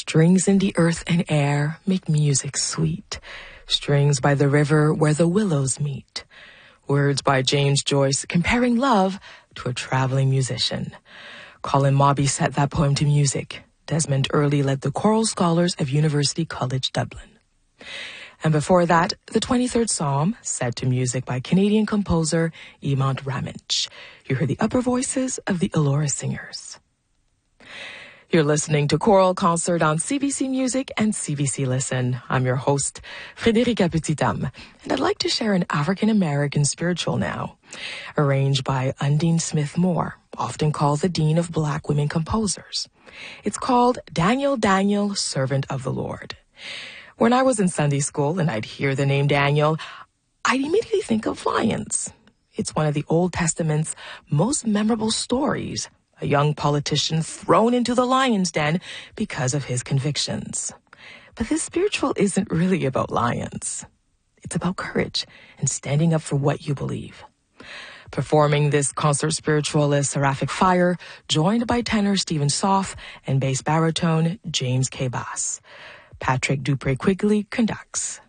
Strings in the earth and air make music sweet. Strings by the river where the willows meet. Words by James Joyce comparing love to a traveling musician. Colin Mobby set that poem to music. Desmond Earley led the choral scholars of University College Dublin. And before that, the 23rd Psalm, set to music by Canadian composer Emont Ramage. You heard the upper voices of the Elora Singers. You're listening to Choral Concert on CBC Music and CBC Listen. I'm your host, Frédérica Petitdame, and I'd like to share an African-American spiritual now, arranged by Undine Smith Moore, often called the Dean of Black Women Composers. It's called Daniel, Daniel, Servant of the Lord. When I was in Sunday school and I'd hear the name Daniel, I'd immediately think of lions. It's one of the Old Testament's most memorable stories. A young politician thrown into the lion's den because of his convictions. But this spiritual isn't really about lions. It's about courage and standing up for what you believe. Performing this concert spiritual is Seraphic Fire, joined by tenor Stephen Soff and bass baritone James K. Bass. Patrick Dupree Quigley conducts.